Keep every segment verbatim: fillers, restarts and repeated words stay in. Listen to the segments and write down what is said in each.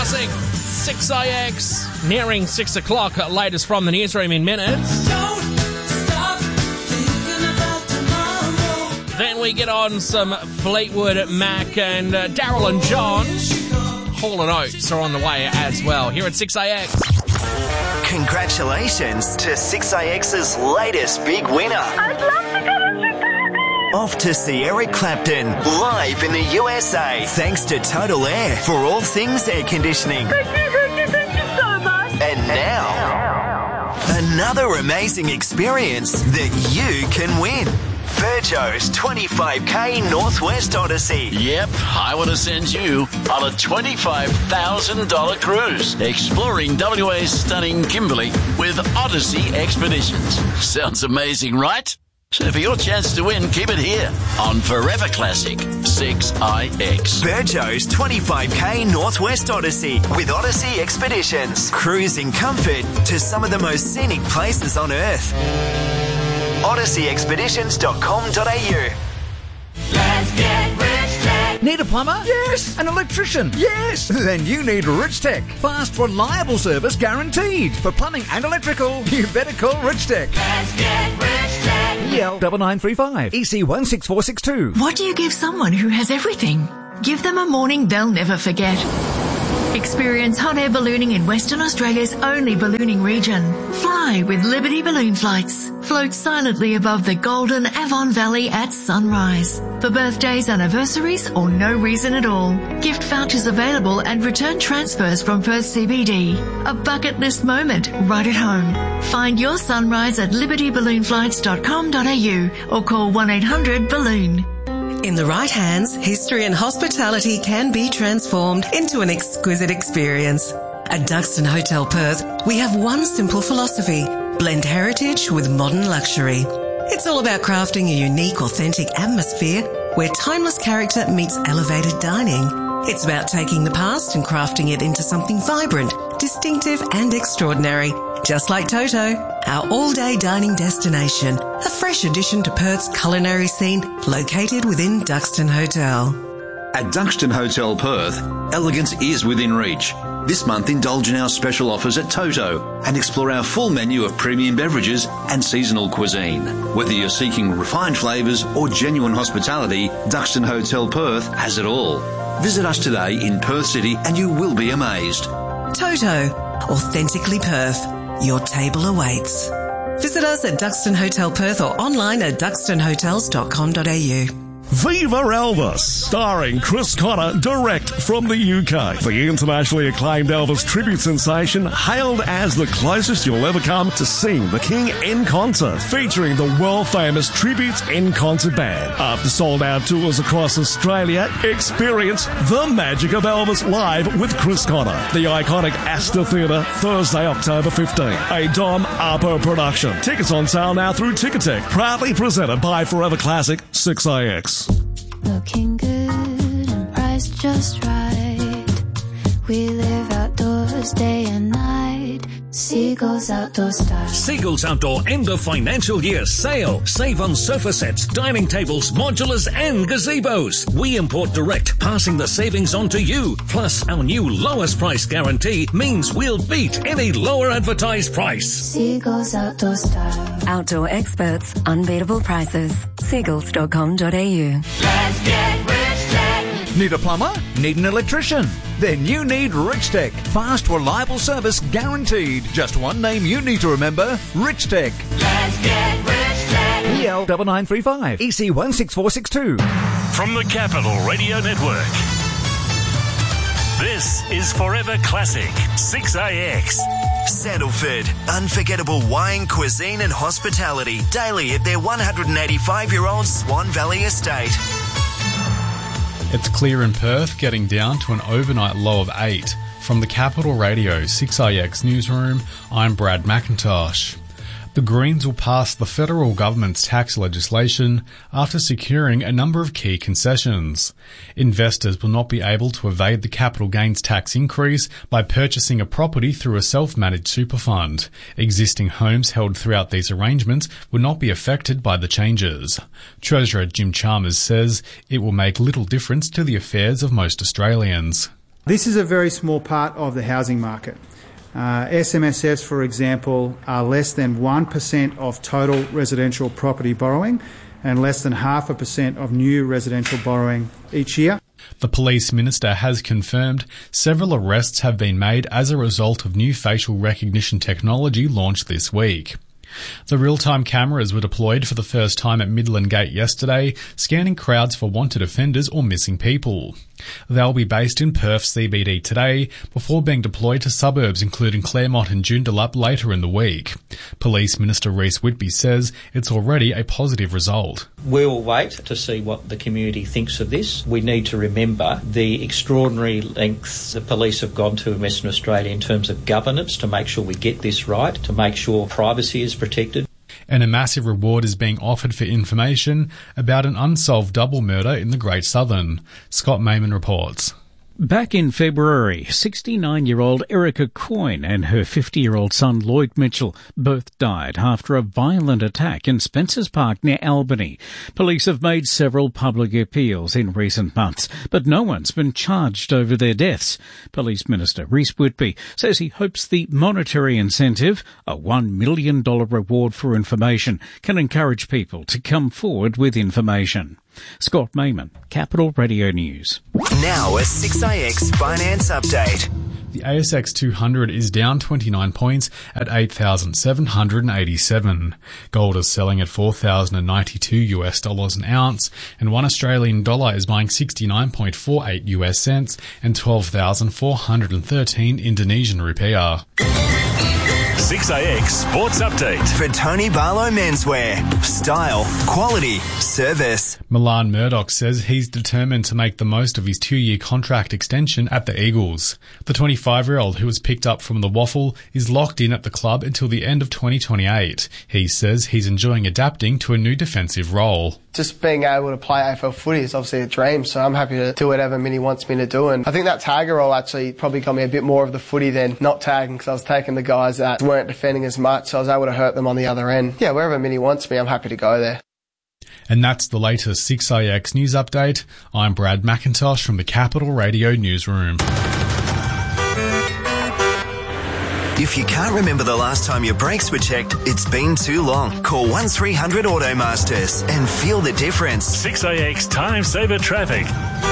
Classic, six I X, nearing six o'clock, latest from the newsroom in minutes. Don't stop thinking about tomorrow. Then we get on some Fleetwood Mac and uh, Daryl and John. Hall and Oates are on the way as well, here at six I X. Congratulations to six I X's latest big winner. I'd love to go to Chicago. Off to see Eric Clapton live in the U S A. Thanks to Total Air for all things air conditioning. Thank you, thank you, thank you so much. And now, another amazing experience that you can win. Peugeot's twenty-five K Northwest Odyssey. Yep, I want to send you on a twenty-five thousand dollars cruise, exploring W A's stunning Kimberley with Odyssey Expeditions. Sounds amazing, right? So for your chance to win, keep it here on Forever Classic six I X. Peugeot's twenty-five K Northwest Odyssey with Odyssey Expeditions. Cruising comfort to some of the most scenic places on Earth. odyssey expeditions dot com dot a u. Let's get rich tech. Need a plumber? Yes. An electrician? Yes. Then you need Rich Tech. Fast, reliable service guaranteed. For plumbing and electrical, you better call Rich Tech. Let's get rich tech. E L nine nine three five, E C one six four six two. What do you give someone who has everything? Give them a morning they'll never forget. Experience hot air ballooning in Western Australia's only ballooning region. Fly with Liberty Balloon Flights. Float silently above the golden Avon Valley at sunrise. For birthdays, anniversaries, or no reason at all. Gift vouchers available and return transfers from Perth C B D. A bucket list moment right at home. Find your sunrise at liberty balloon flights dot com dot a u or call one eight hundred balloon. In the right hands, history and hospitality can be transformed into an exquisite experience. At Duxton Hotel Perth, we have one simple philosophy: blend heritage with modern luxury. It's all about crafting a unique, authentic atmosphere where timeless character meets elevated dining. It's about taking the past and crafting it into something vibrant, distinctive and extraordinary. Just like Toto, our all-day dining destination, a fresh addition to Perth's culinary scene located within Duxton Hotel. At Duxton Hotel Perth, elegance is within reach. This month, indulge in our special offers at Toto and explore our full menu of premium beverages and seasonal cuisine. Whether you're seeking refined flavours or genuine hospitality, Duxton Hotel Perth has it all. Visit us today in Perth City and you will be amazed. Toto, authentically Perth. Your table awaits. Visit us at Duxton Hotel Perth or online at duxton hotels dot com dot a u. Viva Elvis, starring Chris Connor, direct from the U K. The internationally acclaimed Elvis tribute sensation, hailed as the closest you'll ever come to seeing the King in concert, featuring the world-famous Tributes in Concert Band. After sold-out tours across Australia, experience the magic of Elvis live with Chris Connor. The iconic Astor Theatre, Thursday, October fifteenth. A Dom Arpo production. Tickets on sale now through Ticketek. Proudly presented by Forever Classic six I X. Looking good and priced just right. We live outdoors day and night. Seagulls Outdoor Style. Seagulls Outdoor end of financial year sale. Save on sofa sets, dining tables, modulars and gazebos. We import direct, passing the savings on to you. Plus, our new lowest price guarantee means we'll beat any lower advertised price. Seagulls Outdoor Style. Outdoor experts, unbeatable prices. seagulls dot com dot a u. Let's get rich tech. Need a plumber? Need an electrician? Then you need Rich Tech. Fast, reliable service guaranteed. Just one name you need to remember: Rich Tech. Let's get rich tech. E L nine nine three five, E C one six four six two. From the Capital Radio Network, this is Forever Classic six I X. Sandalford, unforgettable wine, cuisine and hospitality daily at their one hundred eighty-five-year-old Swan Valley estate. It's clear in Perth, getting down to an overnight low of eight. From the Capital Radio six I X newsroom, I'm Brad McIntosh. The Greens will pass the federal government's tax legislation after securing a number of key concessions. Investors will not be able to evade the capital gains tax increase by purchasing a property through a self-managed super fund. Existing homes held throughout these arrangements will not be affected by the changes. Treasurer Jim Chalmers says it will make little difference to the affairs of most Australians. This is a very small part of the housing market. Uh, S M S Fs, for example, are less than one percent of total residential property borrowing and less than half a percent of new residential borrowing each year. The police minister has confirmed several arrests have been made as a result of new facial recognition technology launched this week. The real-time cameras were deployed for the first time at Midland Gate yesterday, scanning crowds for wanted offenders or missing people. They'll be based in Perth C B D today, before being deployed to suburbs including Claremont and Joondalup later in the week. Police Minister Reece Whitby says it's already a positive result. We'll wait to see what the community thinks of this. We need to remember the extraordinary lengths the police have gone to in Western Australia in terms of governance to make sure we get this right, to make sure privacy is protected. And a massive reward is being offered for information about an unsolved double murder in the Great Southern. Scott Mayman reports. Back in February, sixty-nine-year-old Erica Coyne and her fifty-year-old son Lloyd Mitchell both died after a violent attack in Spencer's Park near Albany. Police have made several public appeals in recent months, but no one's been charged over their deaths. Police Minister Reece Whitby says he hopes the monetary incentive, a one million dollars reward for information, can encourage people to come forward with information. Scott Mayman, Capital Radio News. Now a six A X Finance Update. The A S X two hundred is down twenty-nine points at eight thousand seven hundred eighty-seven. Gold is selling at four thousand ninety-two US dollars an ounce, and one Australian dollar is buying sixty-nine point four eight US cents and twelve thousand four hundred thirteen Indonesian rupiah. six A X Sports Update. For Tony Barlow Menswear. Style, quality, service. Milan Murdoch says he's determined to make the most of his two-year contract extension at the Eagles. The twenty-five-year-old who was picked up from the Waffle is locked in at the club until the end of twenty twenty-eight. He says he's enjoying adapting to a new defensive role. Just being able to play A F L footy is obviously a dream, so I'm happy to do whatever Minnie wants me to do. And I think that tagger role actually probably got me a bit more of the footy than not tagging, because I was taking the guys that weren't defending as much, so I was able to hurt them on the other end. Yeah, wherever Minnie wants me, I'm happy to go there. And that's the latest six A X news update. I'm Brad McIntosh from the Capital Radio Newsroom. If you can't remember the last time your brakes were checked, it's been too long. Call one three hundred Automasters and feel the difference. six A X Time Saver Traffic.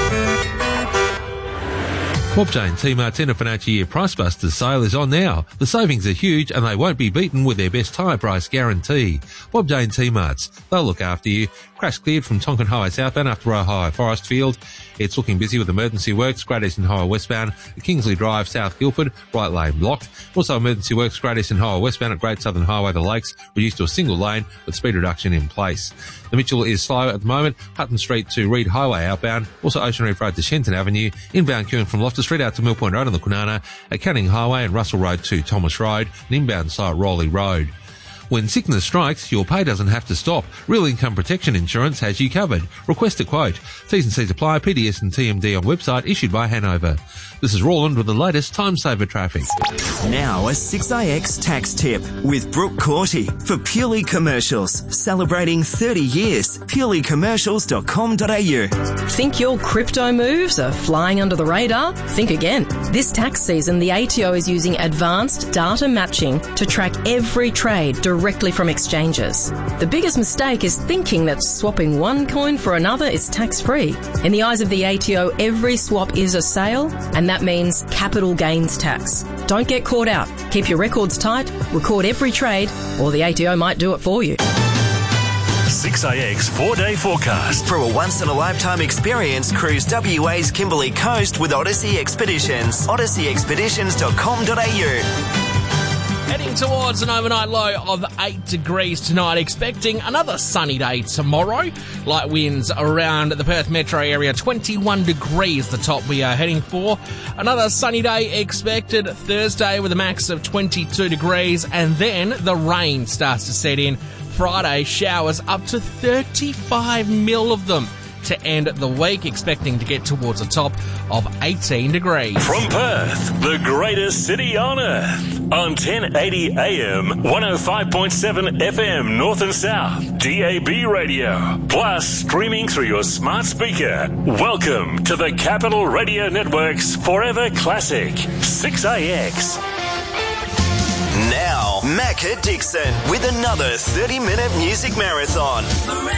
Bob Jane T-Mart's end of financial year Price Busters sale is on now. The savings are huge and they won't be beaten with their best tyre price guarantee. Bob Jane T-Marts, they'll look after you. Crash cleared from Tonkin Highway southbound after Royal Highway Forest Field. It's looking busy with emergency works, Great Eastern Highway westbound at Kingsley Drive, South Guildford, right lane blocked. Also emergency works, Great Eastern Highway westbound at Great Southern Highway The Lakes, reduced to a single lane with speed reduction in place. The Mitchell is slow at the moment, Hutton Street to Reed Highway outbound, also Ocean Reef Road to Shenton Avenue, inbound queuing from Loftus Street out to Mill Point Road on the Kwinana, at Canning Highway and Russell Road to Thomas Road, and inbound side Rowley Road. When sickness strikes, your pay doesn't have to stop. Real Income Protection Insurance has you covered. Request a quote. T's and C's apply. P D S and T M D on website issued by Hanover. This is Roland with the latest Time Saver traffic. Now a six A X tax tip with Brooke Corty for Purely Commercials. Celebrating thirty years. purely commercials dot com dot a u. Think your crypto moves are flying under the radar? Think again. This tax season, the A T O is using advanced data matching to track every trade directly from exchanges. The biggest mistake is thinking that swapping one coin for another is tax-free. In the eyes of the A T O, every swap is a sale, and that means capital gains tax. Don't get caught out. Keep your records tight, record every trade, or the A T O might do it for you. six A X four-day forecast. For a once-in-a-lifetime experience, cruise W A's Kimberley Coast with Odyssey Expeditions. odyssey expeditions dot com dot a u. Heading towards an overnight low of eight degrees tonight, expecting another sunny day tomorrow. Light winds around the Perth metro area, twenty-one degrees the top we are heading for. Another sunny day expected Thursday with a max of twenty-two degrees, and then the rain starts to set in. Friday, showers up to thirty-five mil of them. to end the week, expecting to get towards the top of eighteen degrees. From Perth, the greatest city on earth, on ten eighty A M, one oh five point seven F M North and South, D A B radio, plus streaming through your smart speaker. Welcome to the Capital Radio Network's Forever Classic, six A X. Now, Macca Dixon with another thirty-minute music marathon.